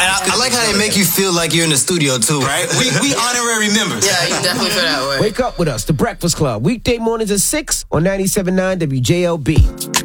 I like how they make you feel like you're in the studio too. Right? We honorary members. Yeah, you definitely feel that way. Wake up with us, The Breakfast Club, weekday mornings at 6 on 97.9 WJLB.